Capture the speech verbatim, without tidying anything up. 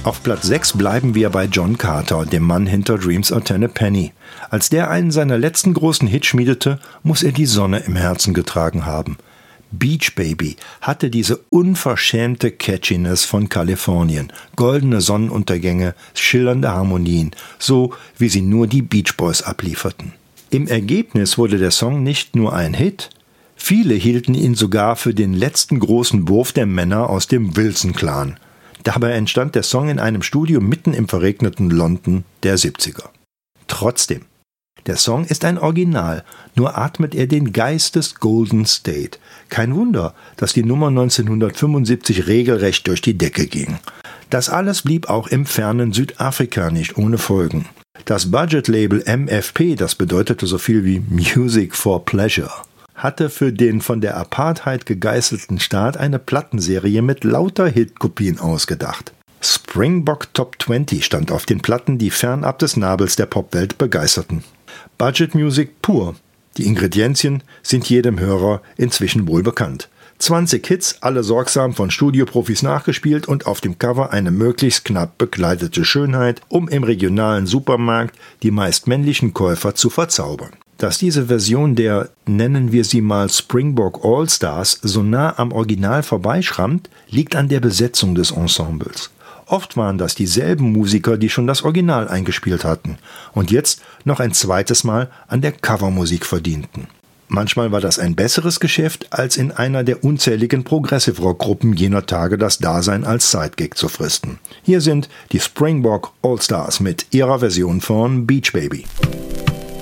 Auf Platz sechs bleiben wir bei John Carter, dem Mann hinter Dreams are ten a Penny. Als der einen seiner letzten großen Hits schmiedete, muss er die Sonne im Herzen getragen haben. Beach Baby hatte diese unverschämte Catchiness von Kalifornien, goldene Sonnenuntergänge, schillernde Harmonien, so wie sie nur die Beach Boys ablieferten. Im Ergebnis wurde der Song nicht nur ein Hit, viele hielten ihn sogar für den letzten großen Wurf der Männer aus dem Wilson-Clan. Dabei entstand der Song in einem Studio mitten im verregneten London der siebziger. Trotzdem, der Song ist ein Original, nur atmet er den Geist des Golden State. Kein Wunder, dass die Nummer neunzehnhundertfünfundsiebzig regelrecht durch die Decke ging. Das alles blieb auch im fernen Südafrika nicht ohne Folgen. Das Budget-Label M F P, das bedeutete so viel wie Music for Pleasure, hatte für den von der Apartheid gegeißelten Staat eine Plattenserie mit lauter Hitkopien ausgedacht. Springbok Top zwanzig stand auf den Platten, die fernab des Nabels der Popwelt begeisterten. Budget Music pur. Die Ingredienzien sind jedem Hörer inzwischen wohl bekannt. zwanzig Hits, alle sorgsam von Studioprofis nachgespielt und auf dem Cover eine möglichst knapp bekleidete Schönheit, um im regionalen Supermarkt die meist männlichen Käufer zu verzaubern. Dass diese Version der, nennen wir sie mal Springbok All-Stars, so nah am Original vorbeischrammt, liegt an der Besetzung des Ensembles. Oft waren das dieselben Musiker, die schon das Original eingespielt hatten und jetzt noch ein zweites Mal an der Covermusik verdienten. Manchmal war das ein besseres Geschäft, als in einer der unzähligen Progressive-Rock-Gruppen jener Tage das Dasein als Sidegig zu fristen. Hier sind die Springbok All-Stars mit ihrer Version von Beach Baby.